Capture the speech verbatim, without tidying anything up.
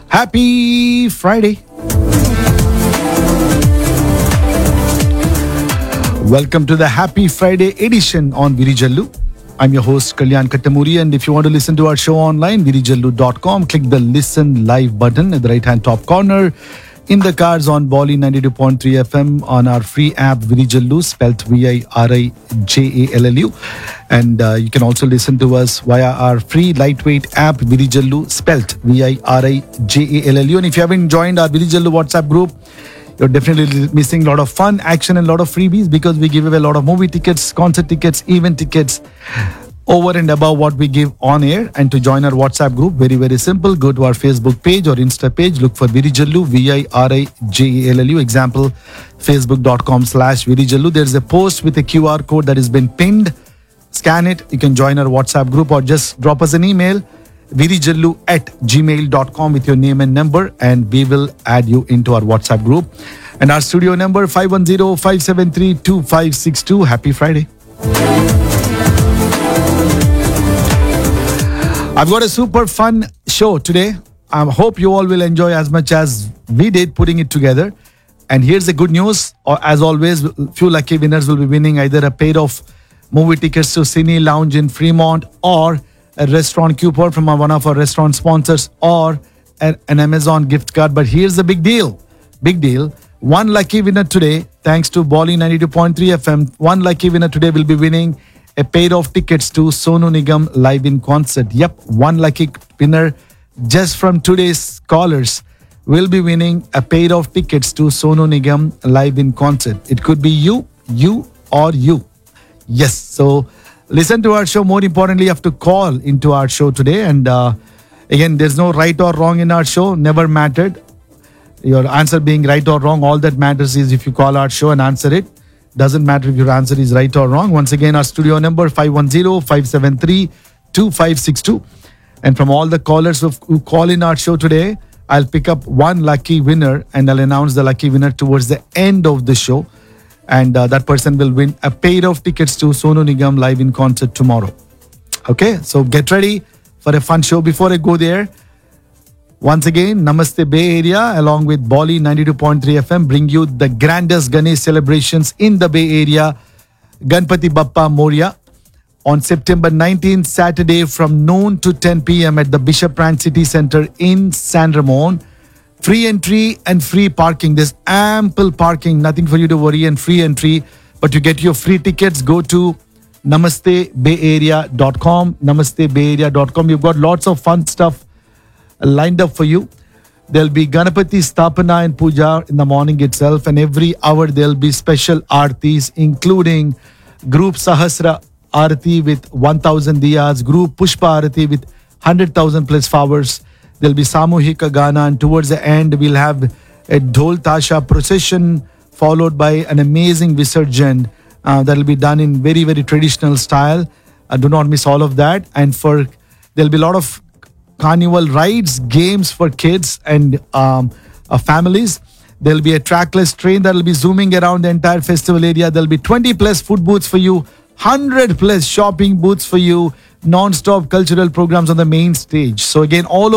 Happy Friday. Welcome to the Happy Friday edition on Virijallu. I'm your host Kalyan Kattamuri, and if you want to listen to our show online, virijallu dot com, click the listen live button at the right hand top corner. In the cars on Bali ninety-two point three F M, on our free app Virijallu, spelled V I R I J A L L U. And uh, you can also listen to us via our free lightweight app Virijallu, spelled V I R I J A L L U. And if you haven't joined our Virijallu WhatsApp group, you're definitely missing a lot of fun, action, and a lot of freebies, because we give away a lot of movie tickets, concert tickets, event tickets, over and above what we give on air. And to join our WhatsApp group, very, very simple. Go to our Facebook page or Insta page. Look for Virijallu, V I R I J A L L U. Example, facebook.com slash Virijallu. There's a post with a Q R code that has been pinned. Scan it. You can join our WhatsApp group, or just drop us an email, virijallu at gmail dot com, with your name and number, and we will add you into our WhatsApp group. And our studio number, five one zero, five seven three, two five six two. Happy Friday. I've got a super fun show today. I hope you all will enjoy as much as we did putting it together. And here's the good news. As always, few lucky winners will be winning either a pair of movie tickets to Cine Lounge in Fremont, or a restaurant coupon from one of our restaurant sponsors, or an Amazon gift card. But here's the big deal. Big deal. One lucky winner today, thanks to Bali ninety-two point three F M, one lucky winner today will be winning a pair of tickets to Sonu Nigam live in concert. Yep, one lucky winner just from today's callers will be winning a pair of tickets to Sonu Nigam live in concert. It could be you, you, or you. Yes, so listen to our show. More importantly, you have to call into our show today. And uh, again, there's no right or wrong in our show. Never mattered. Your answer being right or wrong. All that matters is if you call our show and answer it. Doesn't matter if your answer is right or wrong. Once again, our studio number, five one zero, five seven three, two five six two. And from all the callers who who call in our show today, I'll pick up one lucky winner, and I'll announce the lucky winner towards the end of the show. And uh, that person will win a pair of tickets to Sonu Nigam live in concert tomorrow. Okay, so get ready for a fun show. Before I go there, once again, Namaste Bay Area, along with Bali ninety-two point three F M, bring you the grandest Ganesh celebrations in the Bay Area, Ganpati Bappa Moria, on September nineteenth, Saturday, from noon to ten p.m. at the Bishop Rand City Center in San Ramon. Free entry and free parking. There's ample parking, nothing for you to worry, and free entry. But to get your free tickets, go to namaste bay area dot com, namaste bay area dot com. You've got lots of fun stuff lined up for you. There'll be Ganapati Stapana and Puja in the morning itself, and every hour there'll be special aartis, including group Sahasra Aarti with one thousand diyas, group Pushpa Aarti with one hundred thousand plus flowers. There'll be Samuhika Gana, and towards the end we'll have a Dhol Tasha procession, followed by an amazing Visarjan uh, that'll be done in very, very traditional style. Uh, do not miss all of that. And for there'll be a lot of carnival rides, games for kids and um, uh, families. There'll be a trackless train that'll be zooming around the entire festival area. There'll be twenty plus food booths for you, one hundred plus shopping booths for you, non-stop cultural programs on the main stage. So again, all